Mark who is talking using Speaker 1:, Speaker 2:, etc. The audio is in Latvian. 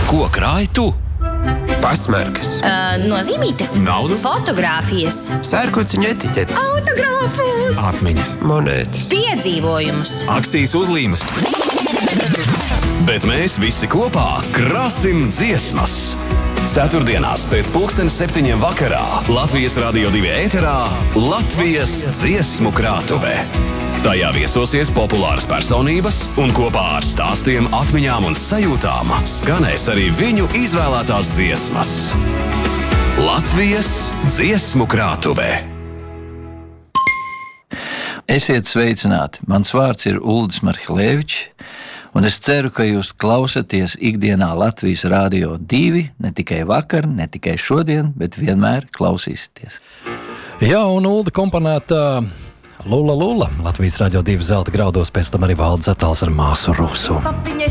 Speaker 1: Ko krāj tu?
Speaker 2: Pasmarkas,
Speaker 3: Nozīmītes,
Speaker 1: Naudu?
Speaker 3: fotogrāfijas,
Speaker 2: sērkociņu etiķetes,
Speaker 3: autogrāfus,
Speaker 1: Atmiņas,
Speaker 2: monētas.
Speaker 3: piedzīvojumus.
Speaker 1: akcijas uzlīmes. Bet mēs visi kopā krāsim dziesmas. Ceturtdienās pēc 7:00 vakarā Latvijas Radio 2 ēterā Latvijas dziesmu krātuve. Tajā viesosies populāras personības un kopā ar stāstiem, atmiņām un sajūtām skanēs arī viņu izvēlētās dziesmas. Latvijas dziesmu krātuve.
Speaker 4: Esiet sveicināti! Mans vārds ir Uldis Marhilēvičs, un es ceru, ka jūs klausaties ikdienā Latvijas Radio 2, ne tikai vakar, ne tikai šodien, bet vienmēr klausīsieties.
Speaker 5: Jā, un Ulda komponēta Lula Lula, Latvijas Radio 2 zelta graudos, pēc tam arī Valdes Zatāls ar māsu Rusu.